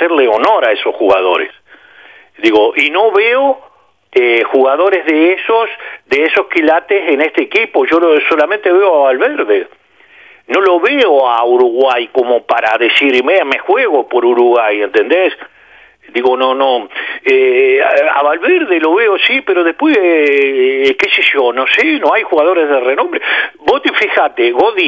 hacerle honor a esos jugadores. Digo, y no veo jugadores de esos quilates en este equipo. Yo solamente veo a Valverde. No lo veo a Uruguay como para decir, me juego por Uruguay, ¿entendés? Digo, no. A Valverde lo veo, sí, pero después, qué sé yo, no sé, no hay jugadores de renombre. Vos te fijate, Godín